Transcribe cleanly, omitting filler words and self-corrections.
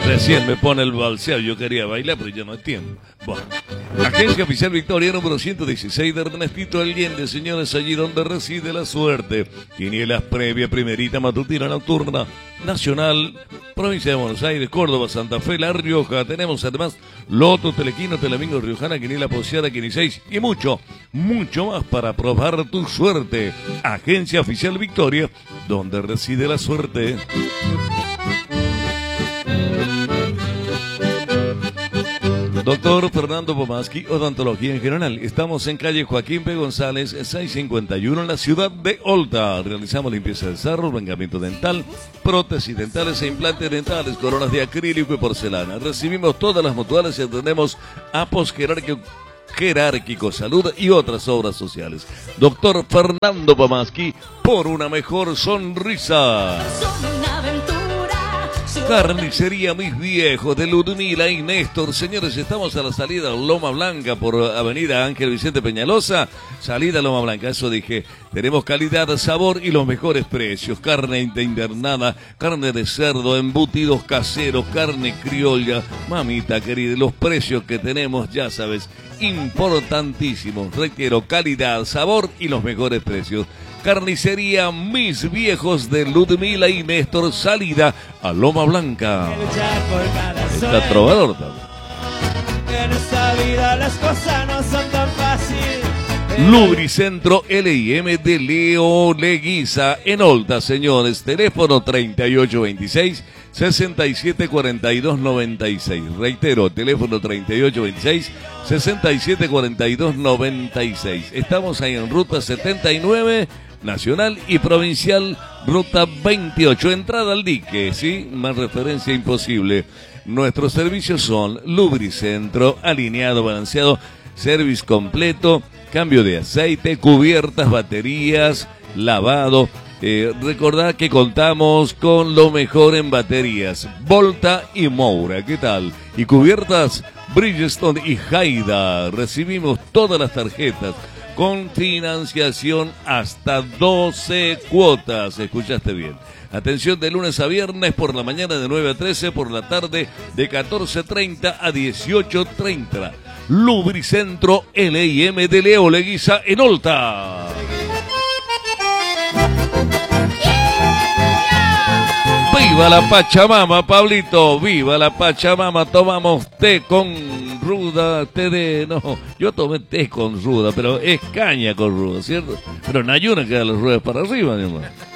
Recién me pone el balseo, yo quería bailar, pero ya no hay tiempo. Bueno. Agencia Oficial Victoria, número 116 de Ernestito Allende, señores, allí donde reside la suerte. Quinielas previa, primerita, matutina, nocturna, nacional, provincia de Buenos Aires, Córdoba, Santa Fe, La Rioja. Tenemos además Loto, Telequino, Telemingo, Riojana, Quiniela Poseada, Quiniseis y mucho, mucho más para probar tu suerte. Agencia Oficial Victoria, donde reside la suerte. Doctor Fernando Pomaski, odontología en general. Estamos en calle Joaquín P. González, 651, en la ciudad de Olta. Realizamos limpieza de sarro, blanqueamiento dental, prótesis dentales e implantes dentales, coronas de acrílico y porcelana. Recibimos todas las mutuales y atendemos a Jerárquico Salud y otras obras sociales. Doctor Fernando Pomaski, por una mejor sonrisa. Carnicería Mis Viejos de Ludmila y Néstor. Señores, estamos a la salida Loma Blanca por avenida Ángel Vicente Peñalosa. Salida Loma Blanca, eso dije. Tenemos calidad, sabor y los mejores precios. Carne internada, carne de cerdo, embutidos caseros, carne criolla. Mamita querida, los precios que tenemos, ya sabes, importantísimos. Requiero calidad, sabor y los mejores precios. Carnicería Mis Viejos de Ludmila y Néstor, salida a Loma Blanca. Está trovador también. En esta vida las cosas no son tan fáciles. Lubricentro L&M de Leo Leguiza en Olta, señores. Teléfono 3826-674296. Reitero, teléfono 3826-674296. Estamos ahí en ruta 79, nacional y provincial, ruta 28, entrada al dique, ¿sí? Más referencia imposible. Nuestros servicios son Lubricentro, alineado, balanceado, service completo, cambio de aceite, cubiertas, baterías, lavado. Recordad que contamos con lo mejor en baterías, Volta y Moura, ¿qué tal? Y cubiertas Bridgestone y Haida. Recibimos todas las tarjetas con financiación hasta 12 cuotas. Escuchaste bien. Atención de lunes a viernes por la mañana de 9 a 13, por la tarde de 14:30 a 18:30. Lubricentro L&M de Leo Leguiza en Olta. ¡Viva la Pachamama, Pablito! ¡Viva la Pachamama! Tomamos té con ruda, té de... No, yo tomé té con ruda, pero es caña con ruda, ¿cierto? Pero en ayuna quedan las ruedas para arriba, mi hermano.